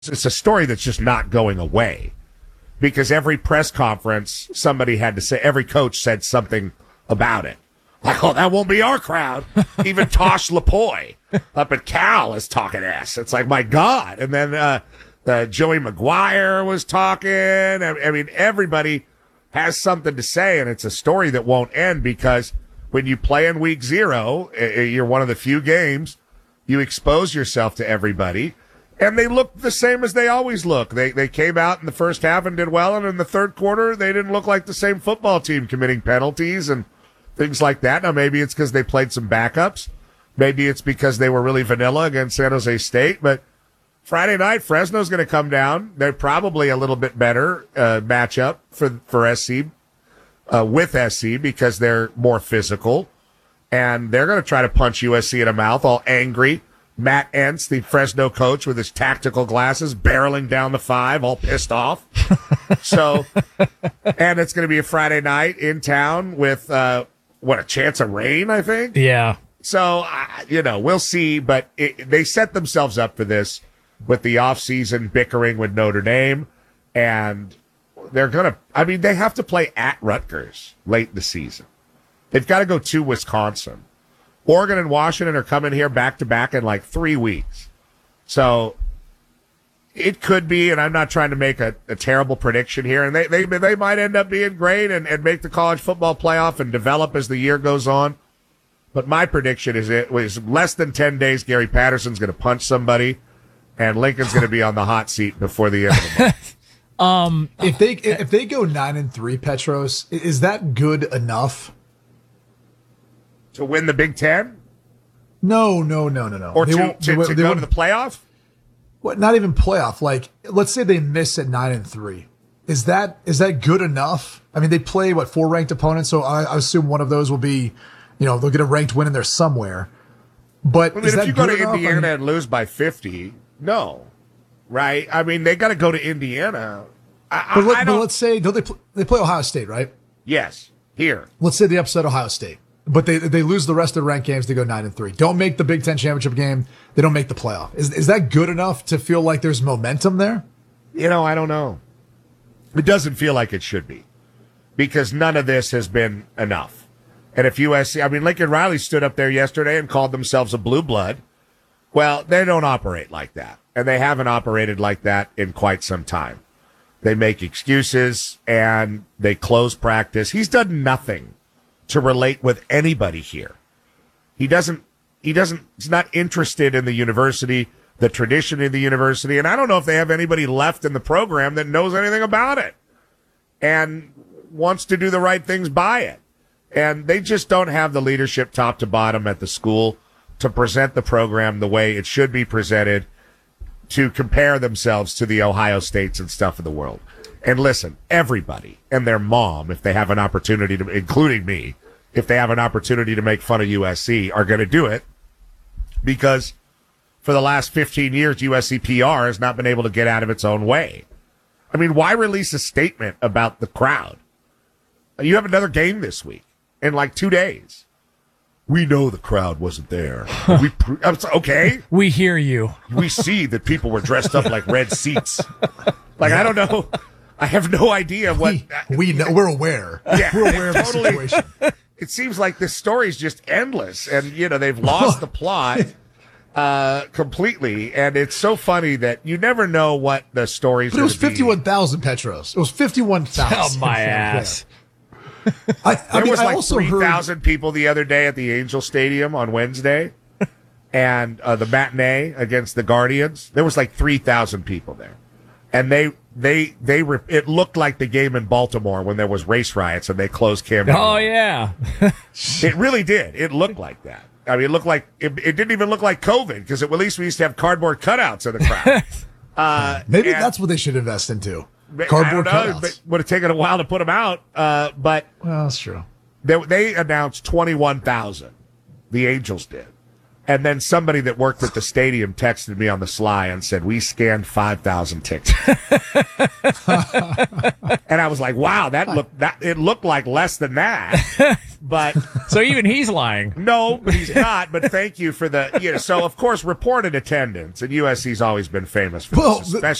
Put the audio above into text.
it's a story that's just not going away because every press conference, somebody had to say, every coach said something about it. Like, oh, that won't be our crowd. Even Tosh Lapoy up at Cal is talking ass. It's like, my God. And then Joey McGuire was talking. I mean, everybody has something to say, and it's a story that won't end because when you play in week 0, you're one of the few games, you expose yourself to everybody, and they look the same as they always look. They came out in the first half and did well, and in the third quarter, they didn't look like the same football team committing penalties and things like that. Now, maybe it's because they played some backups. Maybe it's because they were really vanilla against San Jose State. But Friday night, Fresno's going to come down. They're probably a little bit better matchup for SC with SC because they're more physical. And they're going to try to punch USC in the mouth, all angry. Matt Entz, the Fresno coach with his tactical glasses, barreling down the 5, all pissed off. So, and it's going to be a Friday night in town with, a chance of rain, I think? Yeah. So, we'll see, but they set themselves up for this with the offseason bickering with Notre Dame, and they're going to, they have to play at Rutgers late in the season. They've got to go to Wisconsin. Oregon and Washington are coming here back-to-back in like 3 weeks. So it could be, and I'm not trying to make a terrible prediction here, and they might end up being great and make the college football playoff and develop as the year goes on. But my prediction is it was less than 10 days, Gary Patterson's going to punch somebody, and Lincoln's going to be on the hot seat before the end of the month. If they go 9-3, Petros, is that good enough? To win the Big Ten? No. Or to go to the playoff? What? Not even playoff. Like, let's say they miss at 9-3. Is that good enough? I mean, they play 4 ranked opponents, so I assume one of those will be, they'll get a ranked win in there somewhere. But is that if you go to Indiana and lose by 50, no, right? I mean, they got to go to Indiana. But let's say they play Ohio State, right? Yes, here. Let's say they upset Ohio State. But they lose the rest of the ranked games. They go 9-3. Don't make the Big Ten championship game. They don't make the playoff. Is that good enough to feel like there's momentum there? I don't know. It doesn't feel like it should be because none of this has been enough. And if USC, Lincoln Riley stood up there yesterday and called themselves a blue blood. Well, they don't operate like that, and they haven't operated like that in quite some time. They make excuses and they close practice. He's done nothing to relate with anybody here. He's not interested in the university, the tradition of the university, and I don't know if they have anybody left in the program that knows anything about it and wants to do the right things by it. And they just don't have the leadership top to bottom at the school to present the program the way it should be presented, to compare themselves to the Ohio States and stuff of the world. And listen, everybody and their mom, if they have an opportunity to, including me, if they have an opportunity to make fun of USC, are going to do it because for the last 15 years, USC PR has not been able to get out of its own way. Why release a statement about the crowd? You have another game this week in 2 days. We know the crowd wasn't there. Okay. We hear you. We see that people were dressed up like red seats. I don't know. I have no idea what. We know. We're aware. Yeah, we're aware of the situation. It seems like this story is just endless, and they've lost the plot completely. And it's so funny that you never know what the story's. But it was 51,000, Petros. It was 51,000. Oh my ass! There was 3,000 people the other day at the Angel Stadium on Wednesday, and the matinee against the Guardians. There was 3,000 people there, and it looked like the game in Baltimore when there was race riots and they closed Camden. Oh yeah, it really did. It looked like that. It looked like it didn't even look like COVID because at least we used to have cardboard cutouts of the crowd. Maybe that's what they should invest into. Cardboard cutouts. It would have taken a while to put them out, but that's true. They announced 21,000. The Angels did. And then somebody that worked at the stadium texted me on the sly and said, we scanned 5,000 tickets. And I was like, wow, it looked like less than that. But So even he's lying. no, but he's not. But thank you for the, so of course, reported attendance, and USC's always been famous for Well, this, especially